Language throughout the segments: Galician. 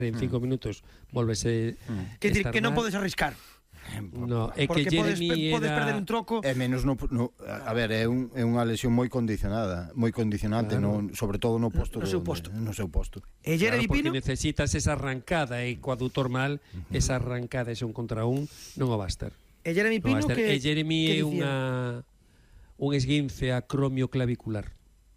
en 5 minutos volvese Quer dicir, que non podes arriscar. No, é Porque que Jeremy podes perder un troco. É menos a ver, é unha lesión moi condicionada, moi condicionante, Claro. Sobre todo no posto No seu posto. no seu posto. E Jeremy porque Pino, necesitas esa arrancada e co adutor mal, esa arrancada ese un contra un non o va a estar. e Jeremy Non va a Pino estar. que E Jeremy que é dicía? un esguince acromio clavicular.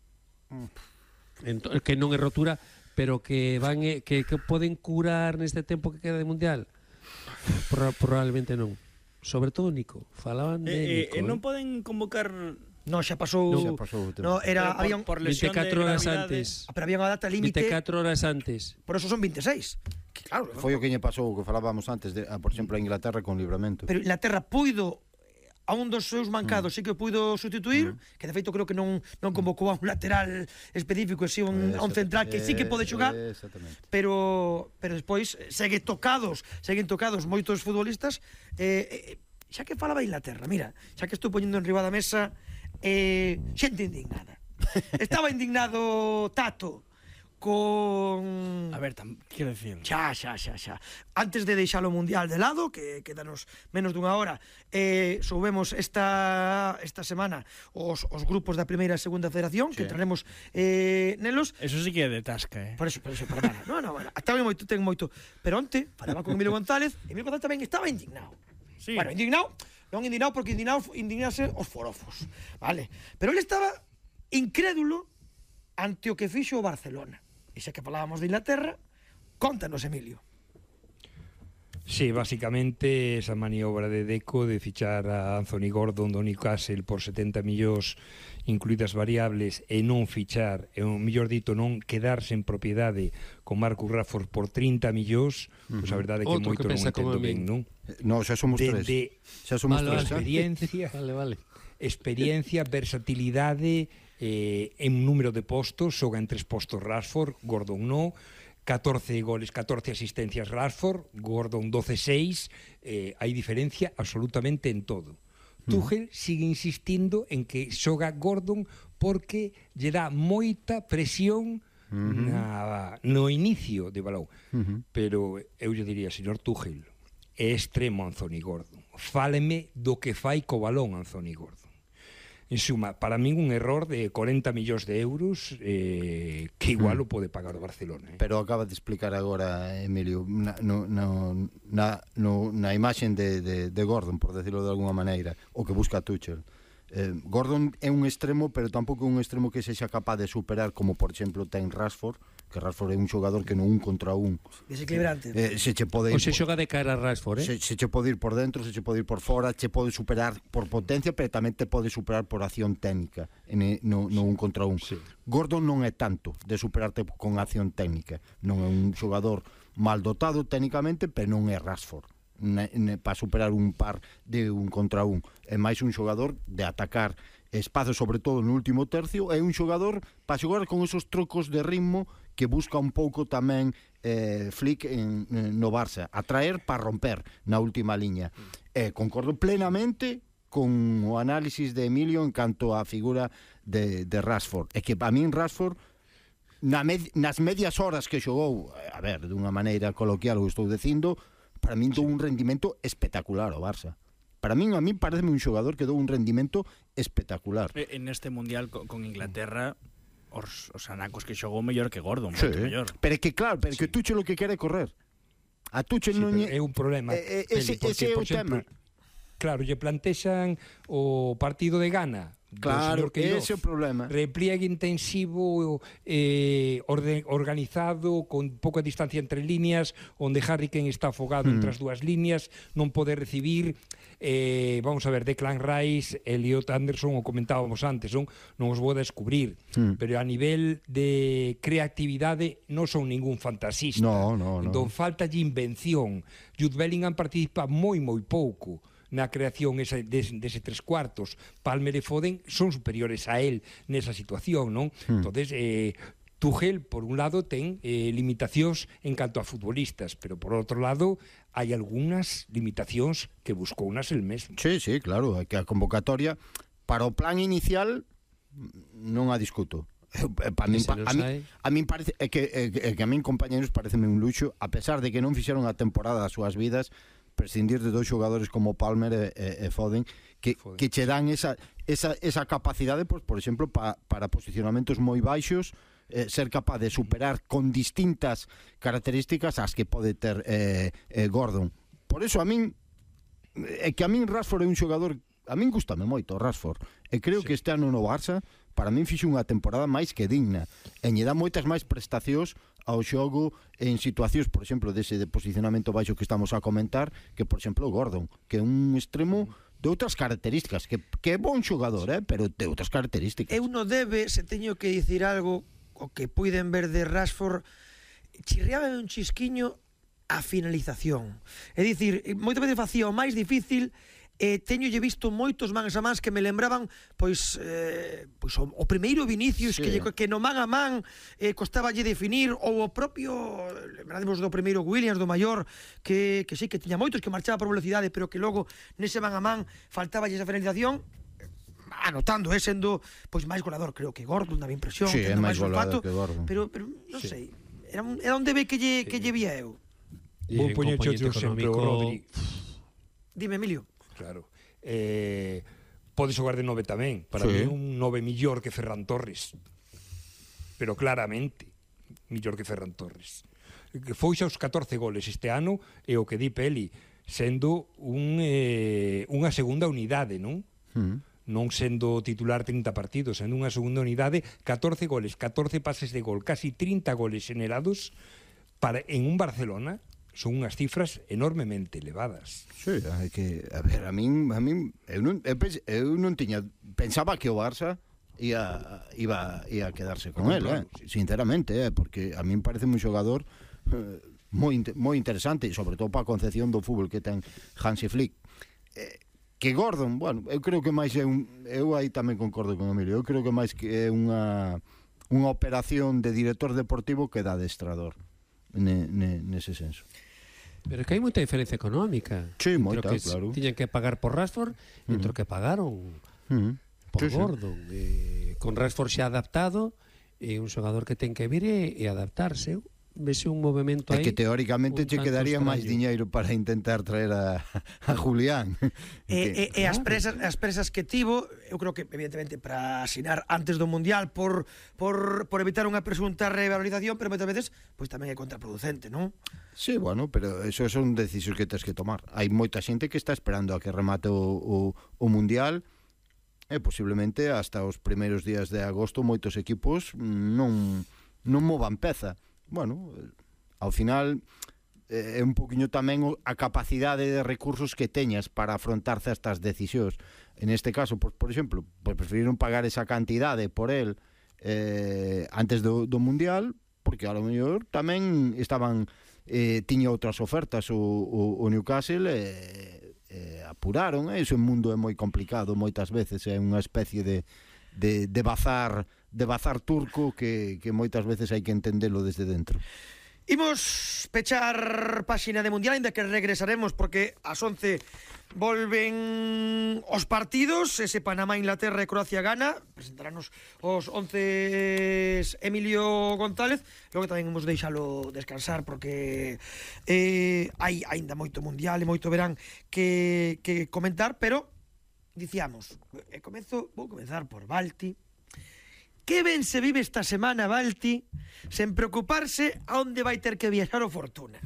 Que non é rotura, pero que poden curar neste tempo que queda de mundial. Probablemente non. Sobre todo Nico. Falaban de Nico. Non poden convocar... No, xa pasou. Xa pasou o tempo. No, era había por lesión 24 de horas gravidade. antes. pero había unha data límite. 24 horas antes. Por eso son 26. Que claro, Foi o que lle pasou, o que falábamos antes por exemplo, a Inglaterra con Livramento. pero Inglaterra puido a un dos seus mancados sí que o puido sustituir, que de feito creo que non convocou a un lateral específico, así a un central que sí que pode xogar, pero despois seguen tocados moitos futbolistas. Xa que falaba Inglaterra, mira, xa que estou poñendo en riba da mesa, xente indignada. Estaba indignado Tato con... A ver, quero decir... Xa. Antes de deixalo mundial de lado, que quedanos menos dunha hora, soubemos esta semana os grupos da primeira e segunda federación, que entraremos nelos. Eso sí que é de tasca, Por eso, perdona. No, bueno, ten moito. Pero onte, falaba con Emilio González, Emilio González tamén estaba indignado. Sí. Bueno, non indignado porque indignarse os forofos, vale? Pero ele estaba incrédulo ante o que fixo o Barcelona. E xa que falábamos de Inglaterra, contanos, Emilio. Sí, básicamente esa maniobra de Deco de fichar a Anthony Gordon do Newcastle por 70 millóns incluídas variables e non fichar, mellor dito, non quedarse en propiedade con Marcus Rashford por 30 millóns, pois a verdade é que moito non entendo ben, non? No, xa somos tres. Xa somos tres, experiencia, vale. Experiencia, versatilidade, en número de postos, xoga en 3 postos Rashford, Gordon no, 14 goles, 14 asistencias Rashford, Gordon 12-6, hai diferencia absolutamente en todo. Tuchel sigue insistindo en que xoga Gordon porque lle dá moita presión no inicio de balón. Pero eu lle diría, señor Tuchel, é extremo Anthony Gordon. Fáleme do que fai co balón Anthony Gordon. En suma, para min un error de 40 millóns de euros que igual o pode pagar o Barcelona. Pero acaba de explicar agora, Emilio, na imaxen de Gordon, por decirlo de alguna maneira, o que busca Tuchel. Gordon é un extremo, pero tampouco é un extremo que sexa capaz de superar, como por exemplo ten Rashford, que Rashford é un xogador que no un contra un desequilibrante. Se che pode ir, ou se xoga de cara a Rashford, se che pode ir por dentro, se che pode ir por fora, che pode superar por potencia, pero tamén te pode superar por acción técnica no un contra un. Sí. Gordon non é tanto de superarte con acción técnica, non é un xogador mal dotado técnicamente, pero non é Rashford para superar un par de un contra un. É máis un xogador de atacar espazo, sobre todo no último tercio, é un xogador para xogar con esos trocos de ritmo que busca un pouco tamén Flick no Barça, atraer para romper na última liña. Concordo plenamente con o análisis de Emilio en canto á figura de Rashford. É que para min Rashford nas medias horas que xogou, a ver, dunha maneira coloquial o estou dicindo, para min dou un rendimento espectacular ao Barça. Para min, a mí pareceme un xogador que dou un rendimento espectacular. En este mundial con Inglaterra, os anacos que xogou mellor que Gordon, sí, moito mellor. Pero é que claro, que Tuchel o que quere é correr. A Tuchel non é un problema. Ese é o tema. Claro, lle plantexan o partido de Ghana. Claro, ese é o problema. Repliegue intensivo, organizado, con pouca distancia entre líneas, onde Harry Kane está afogado entre as dúas líneas, non pode recibir, vamos a ver, Declan Rice, Elliot Anderson, o comentábamos antes, non os vou a descubrir, pero a nivel de creatividade non son ningún fantasista. No. Entón, falta de invención. Jude Bellingham participa moi pouco na creación dese 3 cuartos. Palmer e Foden son superiores a él nesa situación, non? Entonces, Tuchel, por un lado, ten limitacións en canto a futbolistas, pero por outro lado, hai algunhas limitacións que buscou nas el mesmo. Sí, claro, é que a convocatoria para o plan inicial non a discuto. A min parece que a min, compañeros, pareceme un luxo, a pesar de que non fixeron a temporada das súas vidas, prescindir de dous xogadores como Palmer e Foden que che dan esa capacidade, por exemplo, para posicionamentos moi baixos, ser capaz de superar con distintas características as que pode ter Gordon. Por eso a min Rashford é un xogador, a min gustame moito Rashford, e creo que este ano no Barça para min fixe unha temporada máis que digna e lle dá moitas máis prestacións ao xogo en situacións, por exemplo, dese de posicionamento baixo que estamos a comentar, que por exemplo Gordon, que é un extremo de outras características, que é bon xogador, pero de outras características. Eu non debe, se teño que dicir algo o que puiden ver de Rashford, chirriaba un chisquiño a finalización. É dicir, moitas veces facía o máis difícil. Teñolle visto moitos mans a mans que me lembraban pois o primeiro Vinicius, sí, que no man a man costaballe definir, ou o propio, lembramos do primeiro Williams, do maior, que sí, que tiña moitos, que marchaba por velocidade, pero que logo nese man a man faltaballe esa finalización, anotando, sendo pois máis goleador, creo que Gordon daba impresión, sí, é máis goleador que Gordon, pero non sei, era onde ve que lle vía eu. Vou poñer outro exemplo, Rodri. Dime, Emilio. Claro. Pode xogar de 9 tamén. Para mí un 9 millor que Ferran Torres. Pero claramente millor que Ferran Torres. Que foi xa os 14 goles este ano, e o que di Peli, sendo unha segunda unidade, non? Non sendo titular 30 partidos, sendo unha segunda unidade, 14 goles, 14 pases de gol, casi 30 goles generados en un Barcelona. Son unhas cifras enormemente elevadas. Sí, hai que, a ver, a min eu non tiña, pensaba que o Barça iba a quedarse con él, sinceramente, porque a min parece un xogador moi interesante, sobre todo para a concepción do fútbol que ten Hansi Flick. Que Gordon, bueno, eu creo que máis eu aí tamén concordo con Emilio, eu creo que máis que é unha operación de director deportivo que de adestrador nese senso. Pero é que hai moita diferencia económica. Sí, moita, que claro. Tiñan que pagar por Rashford e entre o que pagaron por Gordon. Con Rashford xa adaptado, é un xogador que ten que vir e adaptarse. Vese un movimento aí. É que teóricamente che quedaría máis diñeiro para intentar traer a Julián. E as presas que tivo, eu creo que evidentemente para asinar antes do Mundial por evitar unha presunta revalorización, pero moitas veces pois tamén é contraproducente, non? Sí, bueno, pero eso son decisións que tens que tomar. Hai moita xente que está esperando a que remate o Mundial, e posiblemente hasta os primeiros días de agosto moitos equipos non movan peza. Bueno, ao final é un poquinho tamén a capacidade de recursos que teñas para afrontar certas decisións. En este caso, por exemplo, preferiron pagar esa cantidade por él antes do Mundial, porque a lo mellor tamén tiña outras ofertas o Newcastle, apuraron. Ese mundo é moi complicado moitas veces, é unha especie de bazar turco que moitas veces hai que entendelo desde dentro. Imos pechar páxina de Mundial, ainda que regresaremos porque ás 11 volven os partidos, ese Panamá, Inglaterra e Croacia gana. Presentaránnos os 11 Emilio González. Logo tamén imos deixalo descansar porque hai aínda moito Mundial e moito verán que comentar, pero dicíamos, vou comenzar por Balti. Que ben se vive esta semana Balti sen preocuparse a onde vai ter que viaxar o Fortuna.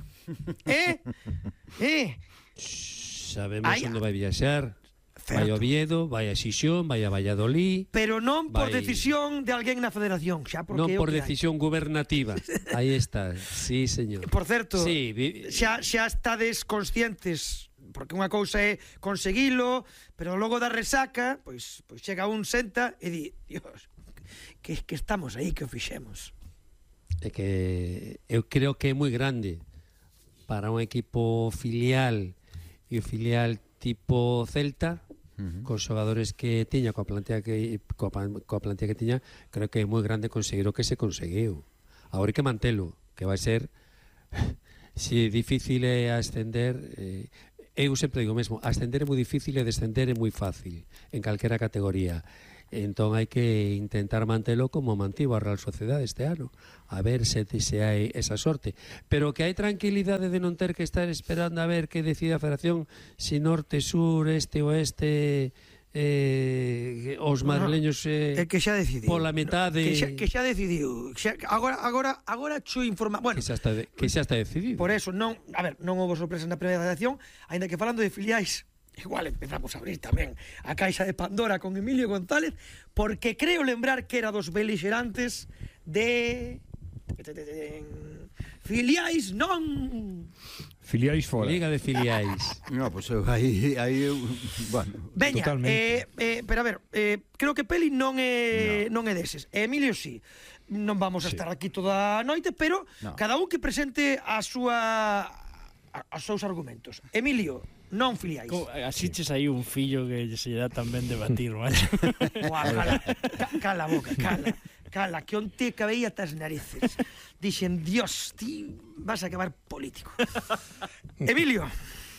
Sabemos onde vai viaxar. Vai a Oviedo, vai a Xixón, vai a Valladolid. Pero non por decisión de alguén na Federación, xa porque non por decisión gubernativa. Aí está, sí, señor. Por certo, sí, xa estades conscientes, porque unha cousa é conseguilo, pero logo da resaca, pois chega un senta e di, Dios, que estamos aí, que o fixemos. É que eu creo que é moi grande para un equipo filial e o filial tipo Celta, con xogadores que tiña, coa plantilla que tiña, creo que é moi grande conseguir o que se conseguiu. Agora hai que mantelo, que vai ser si difícil é ascender. Eu sempre digo mesmo, ascender é moi difícil e descender é moi fácil en calquera categoría. Entón hai que intentar mantelo como mantivo a Real Sociedade este ano, a ver se hai esa sorte. Pero que hai tranquilidade de non ter que estar esperando a ver que decida a Federación si norte, sur, este, oeste, os madrileños que xa decidiu pola metade que xa decidiu agora chu informa, bueno, que xa está decidido. Por eso non houve sorpresa na primeira federación, aínda que falando de filiais igual empezamos a abrir tamén a caixa de Pandora con Emilio González, porque creo lembrar que era dos beligerantes de filiais non filiais fora. Liga de filiais. No, pues aí bueno, veña, pero a ver, creo que Peli non é deses. Emilio sí. Non vamos a estar aquí toda a noite, pero cada un que presente os seus argumentos. Emilio, non filiais. Asiches aí un fillo que se lle dá tamén debatir, vale? Cala a boca, cala, que onte cabei ata as narices. Dixen, Dios, ti vas a acabar político. Emilio.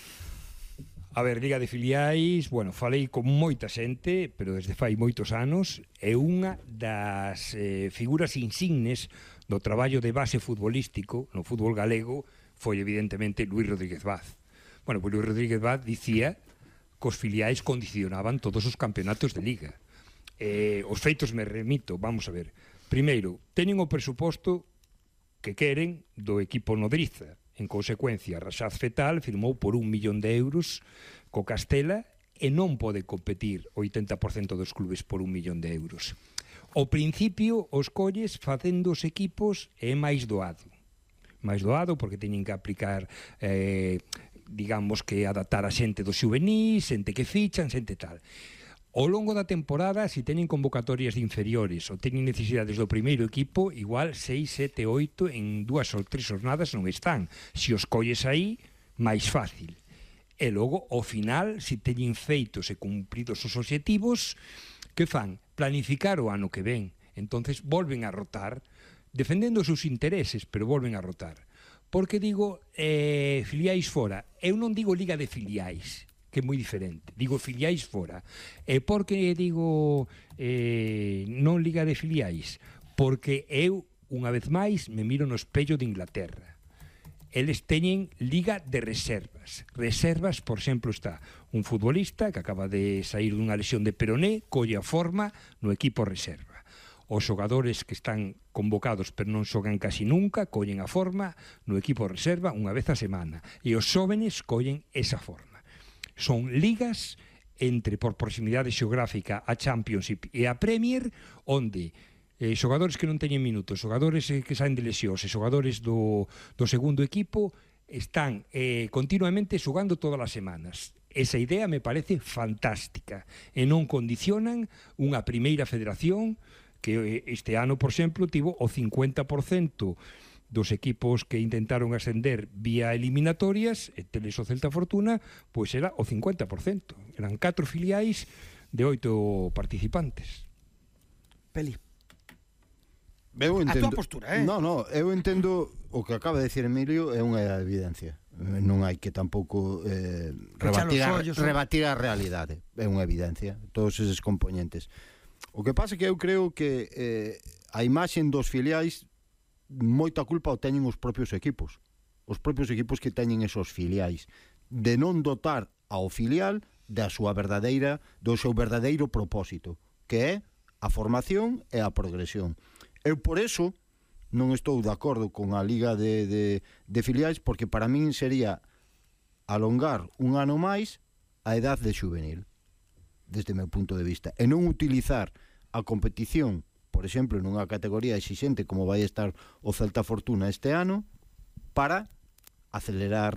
A ver, Liga de Filiais, bueno, falei con moita xente, pero desde fai moitos anos, é unha das figuras insignes do traballo de base futbolístico no fútbol galego, foi evidentemente Luís Rodríguez Vaz. Bueno, pues Luís Rodríguez Vaz dicía que os filiais condicionaban todos os campeonatos de Liga. Os feitos me remito, vamos a ver. Primeiro, teñen o presuposto que queren do equipo nodriza. En consecuencia, Rashad Fetal firmou por 1 millón de euros co Castela e non pode competir o 80% dos clubes por 1 millón de euros. Ao principio, os colles facendo os equipos é máis doado. Máis doado porque teñen que aplicar, digamos que adaptar a xente do xuvenil, xente que fichan, xente tal. Ao longo da temporada, se teñen convocatorias de inferiores ou teñen necesidades do primeiro equipo, igual 6, 7, 8 en 2 ou 3 jornadas non están. Se os colles aí, máis fácil. E logo, ao final, se teñen feitos e cumpridos os obxectivos, que fan? Planificar o ano que ven. Entonces volven a rotar, defendendo os seus intereses, pero volven a rotar. Porque digo filiais fora? Eu non digo Liga de Filiais, que é moi diferente. Digo filiais fora. E por que digo non Liga de Filiais? Porque eu, unha vez máis, me miro no espello de Inglaterra. Eles teñen Liga de Reservas. Reservas, por exemplo, está un futbolista que acaba de sair dunha lesión de peroné, colle a forma no equipo reserva. Os xogadores que están convocados pero non xogan casi nunca, collen a forma no equipo reserva unha vez a semana. E os xóvenes collen esa forma. Son ligas entre, por proximidade xeográfica, a Championship e a Premier, onde xogadores que non teñen minutos, xogadores que saen de lesións e xogadores do segundo equipo están continuamente xogando todas as semanas. Esa idea me parece fantástica e non condicionan unha primeira federación que este ano, por exemplo, tivo o 50% dos equipos que intentaron ascender vía eliminatorias, e teles o Celta Fortuna, pois era o 50%. Eran 4 filiais de 8 participantes. Peli. Eu entendo, a tua postura, No, eu entendo o que acaba de decir Emilio, é unha evidencia. Non hai que tampouco rebatir a realidade. É unha evidencia, todos eses componentes. O que pasa é que eu creo que a imaxe dos filiais moita culpa o teñen os propios equipos que teñen esos filiais, de non dotar ao filial do seu verdadeiro propósito, que é a formación e a progresión. Eu por eso non estou de acordo con a Liga de Filiais, porque para min sería alongar un ano máis a edad de xuvenil, desde o meu punto de vista, e non utilizar a competición, por exemplo, nunha categoría exixente como vai estar o Celta Fortuna este ano, para acelerar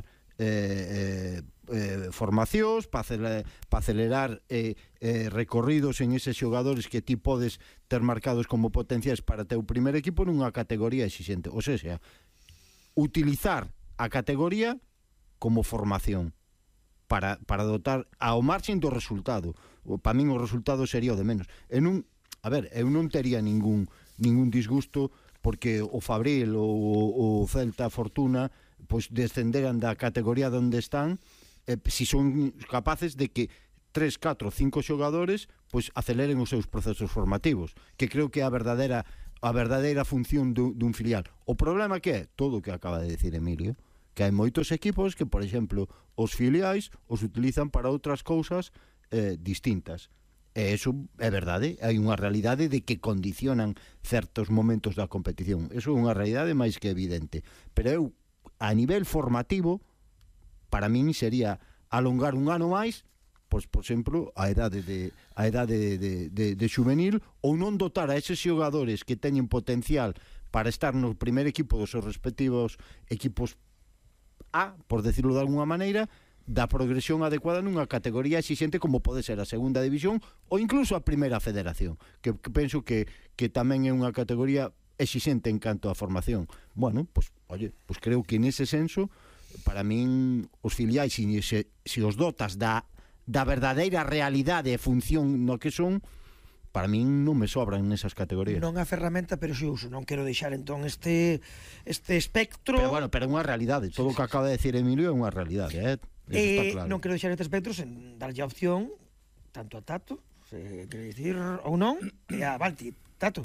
formacións, para acelerar recorridos en eses xogadores que ti podes ter marcados como potenciais para teu primer equipo nunha categoría exixente. O sea, utilizar a categoría como formación para dotar ao marxen do resultado. Para min o resultado sería o de menos. Eu non tería ningún disgusto porque o Fabril ou o Celta Fortuna pois descenderan da categoría onde están, si son capaces de que 3, 4, 5 xogadores pois aceleren os seus procesos formativos, que creo que é a verdadeira función dun filial. O problema que é todo o que acaba de decir Emilio, que hai moitos equipos que, por exemplo, os filiais os utilizan para outras cousas distintas. E iso é verdade, hai unha realidade de que condicionan certos momentos da competición. Iso é unha realidade máis que evidente. Pero eu, a nivel formativo, para min sería alongar un ano máis, pois, por exemplo, a idade de xuvenil, ou non dotar a eses xogadores que teñen potencial para estar no primer equipo dos seus respectivos equipos A, por decirlo de alguna maneira, da progresión adecuada nunha categoría exixente como pode ser a segunda división ou incluso a primeira federación, que penso que tamén é unha categoría exixente en canto a formación. Bueno, pois creo que nese senso, para min, os filiais, se os dotas da verdadeira realidade e función no que son, para min non me sobran nesas categorías. Non a ferramenta, pero si uso. Non quero deixar entón este espectro... Pero é unha realidade. Todo o que acaba de decir Emilio é unha realidade, claro. Non quero deixar este espectro sen darlle a opción tanto a Tato, se quere dicir ou non, e a Balti. Tato.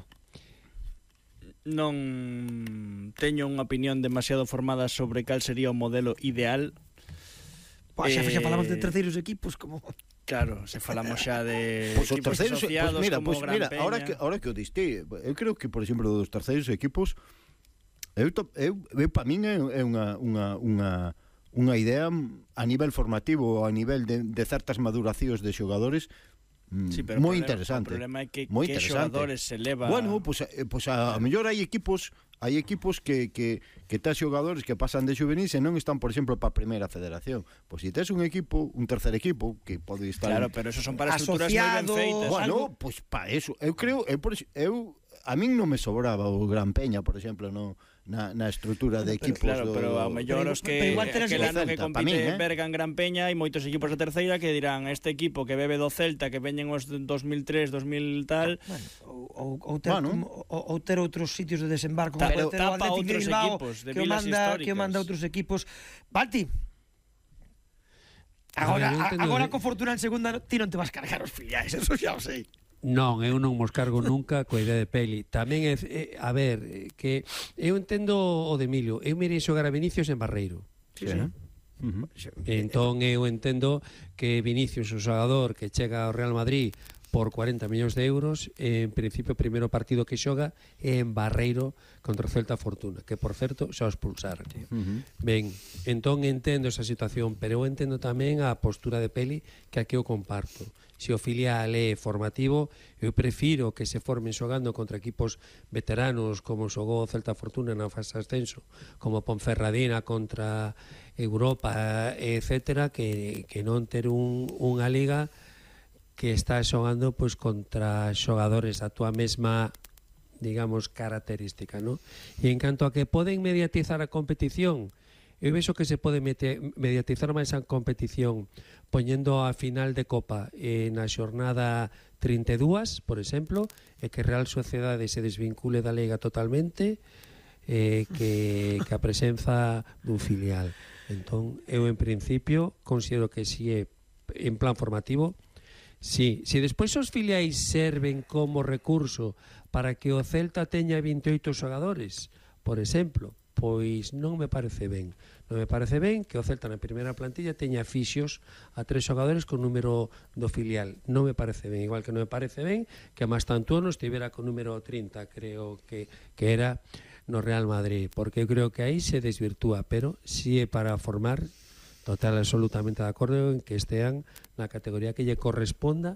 Non teño unha opinión demasiado formada sobre cal sería o modelo ideal. Xa falamos de terceiros equipos como... Claro, se falamos xa de equipos asociados como Gran Peña. Ahora que o diste, eu creo que, por exemplo, dos terceiros equipos, para min é unha idea a nivel formativo, a nivel de certas maduracións de xogadores, moi interesante. O problema é que xogadores se leva... Bueno, pois a mellor hai equipos que tes xogadores que pasan de juvenis e non están, por exemplo, para a primeira federación. Pois se tes un tercer equipo que pode estar... Claro, pero eso son para estruturas moi ben feitas. Bueno, pois para eso. Eu creo, a min non me sobraba o Gran Peña, por exemplo, na estrutura de equipos. Claro, pero ao mellor os que aquel ano que compite Bergan Gran Peña, hai moitos equipos da terceira que dirán este equipo que bebe do Celta, que veñen os 2003, 2000 tal... Ou ter outros sitios de desembarco, pero tapa outros equipos de vilas históricas. Que manda outros equipos. Balti, agora co Fortuna en segunda ti non te vas cargar os filiais, eso xa o sei. Non, eu non mos cargo nunca coa idea de Peli. Tamén a ver, que eu entendo o de Emilio. Eu mirei xogar a Vinicius en Barreiro. Sí. Entón eu entendo que Vinicius, o xogador que chega ao Real Madrid por 40 millóns de euros, en principio o primeiro partido que xoga é en Barreiro contra o Celta Fortuna, que por certo xa o expulsaron. Ben, entón entendo esa situación, pero eu entendo tamén a postura de Peli, que aquí eu comparto. Se o filial é formativo, eu prefiro que se formen xogando contra equipos veteranos como xogou o Celta Fortuna na fase ascenso, como Ponferradina contra Europa, etcétera, que non ter unha liga que está xogando pois contra xogadores da túa mesma, digamos, característica, ¿no? E en canto a que poden mediatizar a competición, eu vexo que se pode mediatizar máis a competición poñendo a final de Copa na xornada 32, por exemplo, e que Real Sociedade se desvincule da Liga totalmente, que a presenza dun filial. Entón, eu en principio considero que si é en plan formativo. Sí, se despois os filiais serven como recurso para que o Celta teña 28 xogadores, por exemplo, pois non me parece ben. Non me parece ben que o Celta na primeira plantilla teña fixos a 3 xogadores con número do filial. Non me parece ben, igual que non me parece ben que a Mastantuono estivera con número 30, creo que era no Real Madrid, porque eu creo que aí se desvirtúa, pero si é para formar, total, absolutamente de acordo en que estean na categoría que lle corresponda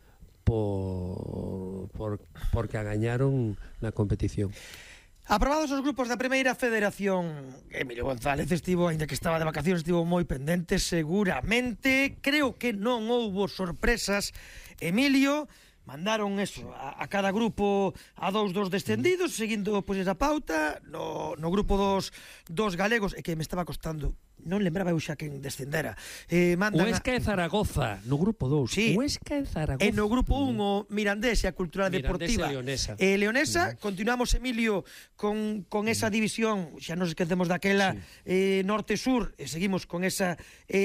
porque a gañaron na competición. Aprobados os grupos da primeira federación, Emilio González estivo, ainda que estaba de vacacións, estivo moi pendente, seguramente. Creo que non houbo sorpresas, Emilio. Mandaron eso a cada grupo a dos descendidos, seguindo pois esa pauta. No grupo dos galegos, e que me estaba costando non lembraba eu xa quen descendera. Huesca e Zaragoza, no grupo 2. Sí. Huesca e Zaragoza. E no grupo 1, o Mirandés e a Cultural Deportiva. Leonesa. Leonesa, continuamos, Emilio, con esa división, xa nos esquecemos daquela norte-sur, e seguimos con esa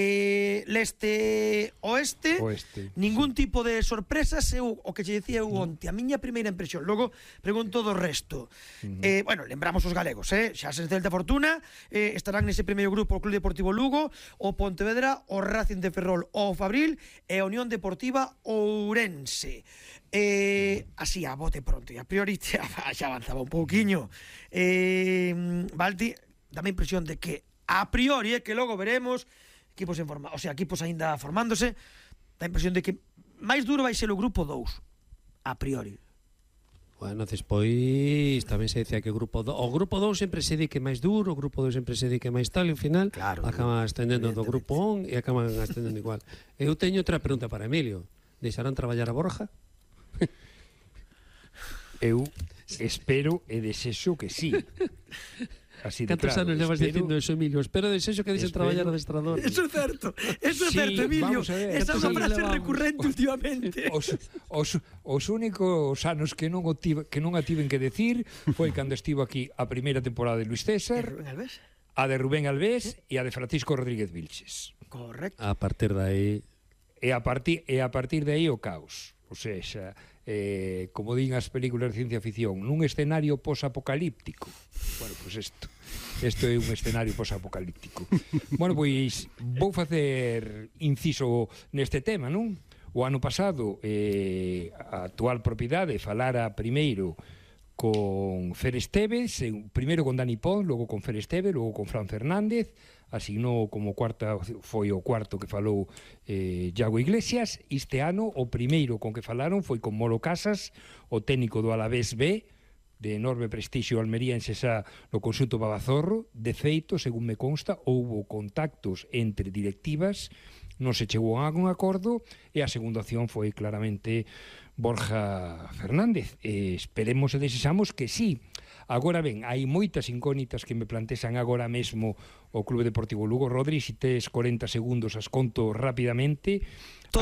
leste-oeste. Ningún tipo de sorpresas, o que che dicía eu onte, a miña primeira impresión. Logo, pregunto do resto. Bueno, lembramos os galegos, xa se Celta Fortuna, estarán nese primeiro grupo o Club Deportivo Lugo, o Pontevedra, o Racing de Ferrol, o Fabril e a Unión Deportiva Ourense. Así, a bote pronto, e a priori xa avanzaba un pouquiño. Valti, dame a impresión de que a priori, que logo veremos equipos aínda formándose, dá a impresión de que máis duro vai ser o grupo 2, a priori. Bueno, despois tamén se dicía que o grupo 2 sempre se di que é máis duro, o grupo 2 sempre se di que é máis tal, e ao final acaban ascendendo do grupo 1 e acaban ascendendo igual. Eu teño outra pregunta para Emilio. Deixarán traballar a Borja? Eu espero e desexo que sí. Así de Cantos claro, anos levas dicindo eso, Emilio? Espero desexo que deixen traballar o adestrador. Eso é certo, Emilio. Esa é unha frase recurrente últimamente. Os únicos anos que non a tiven que decir foi cando estivo aquí a primeira temporada de Luis César, a de Rubén Alves e a de Francisco Rodríguez Vilches. Correcto. A partir de aí... E a partir de aí o caos. O sea, como din as películas de ciencia ficción, nun escenario posapocalíptico. Bueno, pois isto é un escenario posapocalíptico. Bueno, pois vou facer inciso neste tema, non? O ano pasado a actual propiedade falara primeiro con Fer Esteves, primeiro con Dani Pons, logo con Fer Esteves, logo con Fran Fernández, asignou como cuarta, foi o cuarto que falou Iago Iglesias. Este ano o primeiro con que falaron foi con Molo Casas, o técnico do Alavés B, de enorme prestixio almeriense xa no conxunto Babazorro. De feito, según me consta, houbo contactos entre directivas, non se chegou a un acordo, e a segunda opción foi claramente Borja Fernández. Esperemos e desexamos que sí. Agora ben, hai moitas incógnitas que me plantexan agora mesmo o Clube Deportivo Lugo. Rodri, se tes 40 segundos as conto rapidamente. A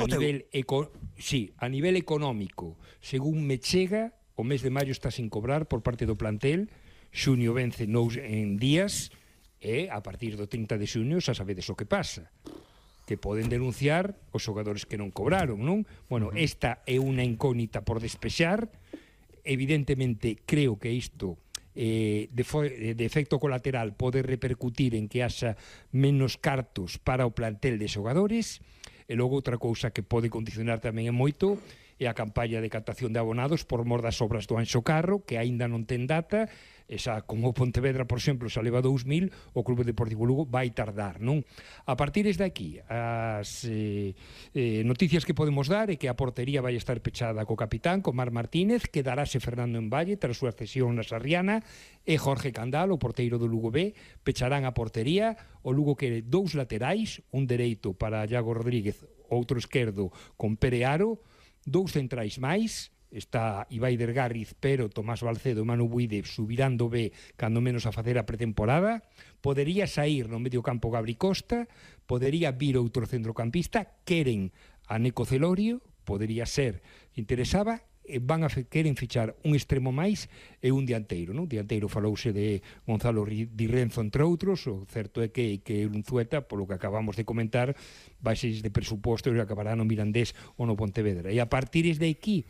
nivel económico, según me chega, o mes de maio está sin cobrar por parte do plantel, xunio vence en días, e a partir do 30 de xunio xa sabedes o que pasa, que poden denunciar os xogadores que non cobraron, non? Bueno, esta é unha incógnita por despexar. Evidentemente, creo que isto de efecto colateral pode repercutir en que haxa menos cartos para o plantel de xogadores, e logo outra cousa que pode condicionar tamén é moito é a campaña de captación de abonados por mor das obras do Anxo Carro, que aínda non ten data. Esa, como o Pontevedra, por exemplo, xa leva 2000, o Clube Deportivo Lugo vai tardar, non? A partir de aquí, as noticias que podemos dar é que a portería vai estar pechada co capitán, co Mar Martínez, quedarase Fernando en Valle tras a súa cesión na Sarriana, e Jorge Candal, o porteiro do Lugo B, pecharán a portería. O Lugo quere dous laterais, un dereito para Iago Rodríguez, outro esquerdo con Pere Aro, dous centrais máis, está Ibai Dergarriz, pero Tomás Balcedo e Manu Buide subirán do B cando menos a facer a pretemporada. Podería sair no medio campo Gabri Costa, podería vir outro centrocampista, queren a Neco Celorio, podería ser, interesaba, queren fichar un extremo máis e un dianteiro, non? Dianteiro falouse de Gonzalo Di Renzo, entre outros. O certo é que Unzueta, polo que acabamos de comentar, baixes de presuposto e acabará no Mirandés ou no Pontevedra. E a partir de aquí,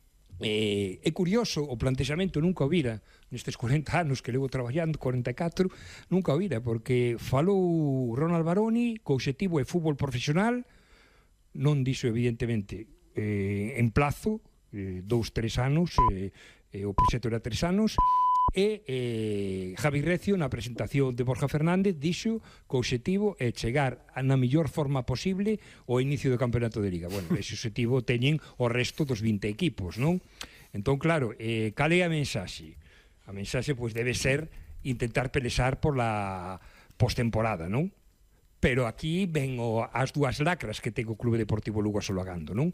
é curioso o plantexamento, nunca o vira nestes 40 anos que levo traballando, 44, nunca o vira, porque falou Ronald Baroni, co obxectivo é fútbol profesional, non dixo evidentemente en plazo, 2-3 anos, o proxecto era 3 anos, e Javi Recio, na presentación de Borja Fernández, dixo que o obxectivo é chegar na mellor forma posible ao inicio do campeonato de Liga. Bueno, ese obxectivo teñen o resto dos 20 equipos, non? Entón, claro, cal é a mensaxe? A mensaxe, pois, debe ser intentar pelexar por la postemporada, non? Pero aquí ven as dúas lacras que ten o Clube Deportivo Lugo asolagando, non?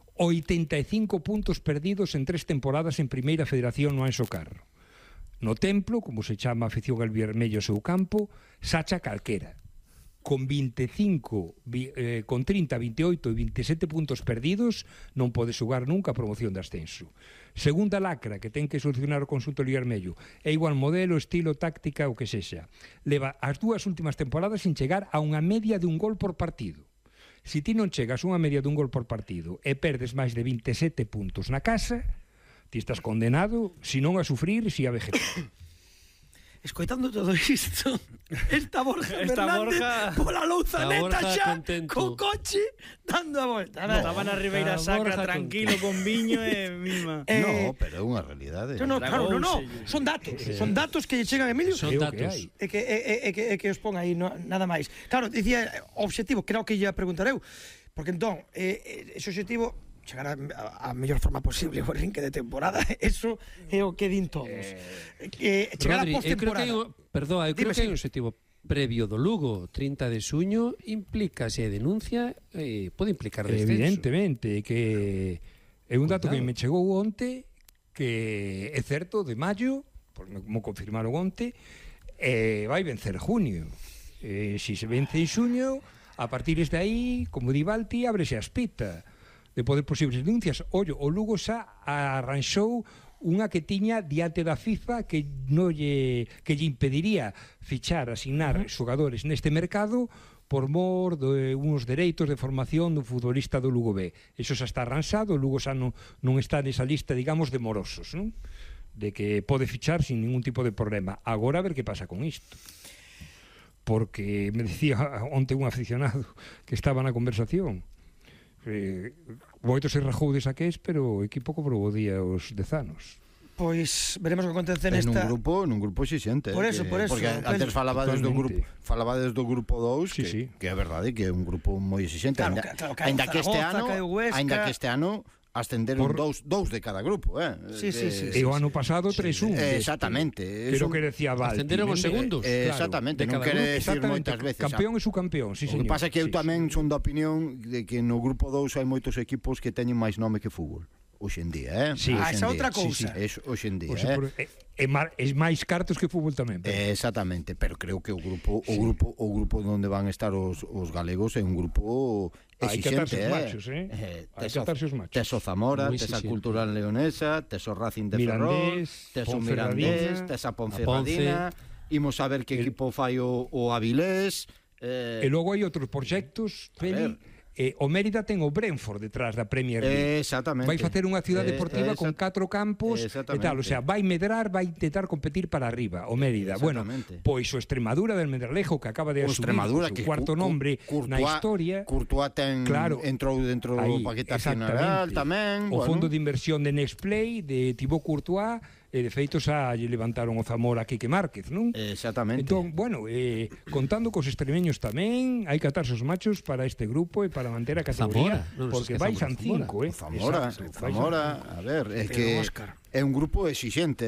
85 puntos perdidos en 3 temporadas en Primeira Federación no Anxo Carro. No Templo, como se chama a afición albirvermello o seu campo, sacha calquera. con 25, con 30, 28 e 27 puntos perdidos, non pode xogar nunca a promoción de ascenso. Segunda lacra que ten que solucionar o conxunto Liarmello é igual modelo, estilo, táctica, o que sexa. Leva as 2 últimas temporadas sin chegar a unha media de un gol por partido. Se ti non chegas a unha media de un gol por partido e perdes máis de 27 puntos na casa, ti estás condenado, si non a sufrir, si a vegetar. Escoitando todo isto, esta Borja Fernández pola louza neta xa, co coche, dando a volta. Estaba na Ribeira Sacra, tranquilo, con viño e mima. No, pero é unha realidade. Claro, no. Son datos que lle chegan a Emilio. Son datos. E que os pon aí, nada máis. Claro, dicía, objetivo, creo que lle preguntar eu, porque entón, ese objetivo chegar a mellor forma posible o rinque de temporada, eso é o que din todos. Chegar Rodri, a postemporada. Eu creo que hai un objetivo previo do Lugo, 30 de suño, implica, se denuncia, pode implicar descenso. Evidentemente, que é un dato que me chegou onte, que é certo, de maio, como confirmaron onte, vai vencer junio. Se se vence en xuño, a partir de aí, como di Balti, ábrese a espita de poder posibles denuncias. Ollo, o Lugo xa arranxou unha que tiña diante da FIFA que lle impediría fichar, asignar xogadores neste mercado por mor de uns dereitos de formación do futbolista do Lugo B. Eso xa está arranxado, o Lugo xa non está nesa lista, digamos, de morosos, non? De que pode fichar sin ningún tipo de problema. Agora a ver que pasa con isto. Porque me decía onte un aficionado que estaba na conversación, moito se rajou de saqués, pero o equipo cobrou o día os 10 anos. Pois veremos o que acontece nesta... nun grupo exixente. Por eso. Porque antes falabades do grupo 2, que é verdade que é un grupo moi exixente. Ainda que este ano ascenderon dous de cada grupo, Sí. E o ano pasado 3-1. Exactamente. Pero que decía Valti. Ascenderon os segundos. Exactamente, non quere decir moitas veces. Campeón e subcampeón, sí, señor. O que pasa é que eu tamén son da opinión de que no grupo 2 hai moitos equipos que teñen máis nome que fútbol. Hoxe en día, Sí, esa outra cousa. Hoxe en día, É máis cartos que fútbol tamén. Exactamente, pero creo que o grupo onde van estar os galegos é un grupo exixente, Hai que atarse os machos. Tes o Zamora, tes a Cultural Leonesa, tes o Racing de Ferrol, tes o Mirandés, tes a Ponferradina, imos a ver que equipo fai o Avilés. E logo hai outros proxectos, Feli. O Mérida ten o Brentford detrás da Premier League. Exactamente. Vai facer unha cidade deportiva con 4 campos e tal, o sea, vai medrar, vai intentar competir para arriba o Mérida. Bueno, pois o Extremadura del Medralejo que acaba de asumir o cuarto nombre na historia. Courtois entrou dentro do paquete nacional tamén. O fondo de inversión de Nextplay de Thibaut Courtois, e de feito xa lle levantaron o Zamora a Quique Márquez, non? Exactamente. Entón, bueno, contando cos extremeños tamén, hai que atarse os machos para este grupo e para manter a categoría, porque baixan 5, Zamora, a ver, é que é un grupo exixente,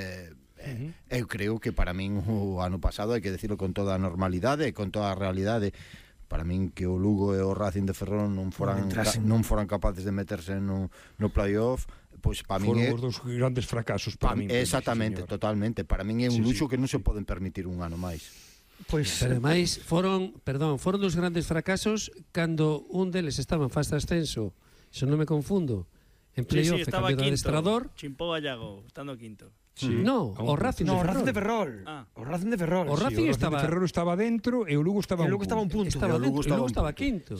eu creo que para min o ano pasado, hai que decirlo con toda a normalidade e con toda a realidade, para min que o Lugo e o Racing de Ferrol non foran capaces de meterse no playoff, pois para min foron os dos grandes fracasos para min. Exactamente, totalmente. Para min é un luxo que non se poden permitir un ano máis. Pois ademais foron dos grandes fracasos cando un deles estaba en fase de ascenso, se non me confundo, en playoff, estaba quinto, adestrador. Chimpou a Llago, estando quinto. No, o Racing de Ferrol. O Racing de Ferrol. O Racing estaba dentro e o Lugo estaba un punto. Estaba dentro, e o Lugo estaba quinto.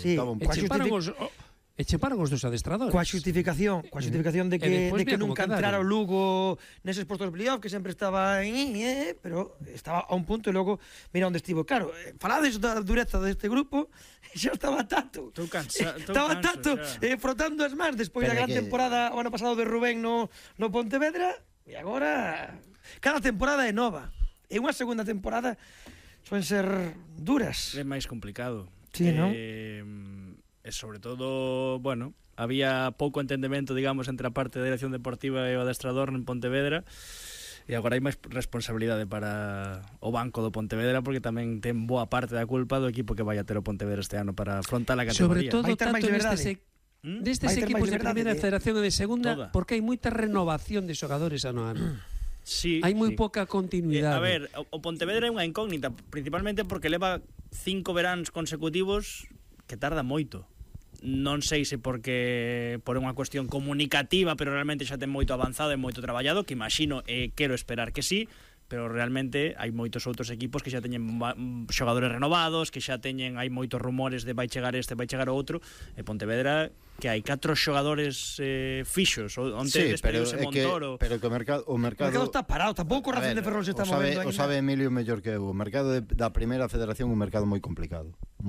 E cheparon os dos adestradores. Coa xustificación de que nunca entrara o Lugo neses postos de playoff, que sempre estaba pero estaba a un punto e logo mira onde estivo. Claro, falades da dureza deste grupo, xa estaba Tato. Estaba Tato frotando as mans despois da gran temporada o ano pasado de Rubén no Pontevedra, e agora cada temporada é nova. E unha segunda temporada suelen ser duras. É máis complicado. Sí, non? E sobre todo, bueno, había pouco entendemento, digamos, entre a parte da dirección deportiva e o adestrador en Pontevedra, e agora hai máis responsabilidade para o banco do Pontevedra, porque tamén ten boa parte da culpa do equipo que vai a ter o Pontevedra este ano para afrontar a categoría. Sobre todo tanto destes equipos de primeira federación e de segunda, porque hai moita renovación de xogadores ano a ano. Sí, hai moi pouca continuidade. A ver, o Pontevedra é unha incógnita, principalmente porque leva 5 veráns consecutivos que tarda moito. Non sei se porque por unha cuestión comunicativa, pero realmente xa ten moito avanzado e moito traballado, que imagino e quero esperar que sí, pero realmente hai moitos outros equipos que xa teñen xogadores renovados, que xa teñen, hai moitos rumores de vai chegar este, vai chegar o outro, e Pontevedra que hai 4 xogadores fixos, onte despediuse Montoro. Pero que o mercado está parado, tampouco o Racing de Ferrol se está movendo. O sabe Emilio mellor que eu, o mercado da primeira federación é un mercado moi complicado.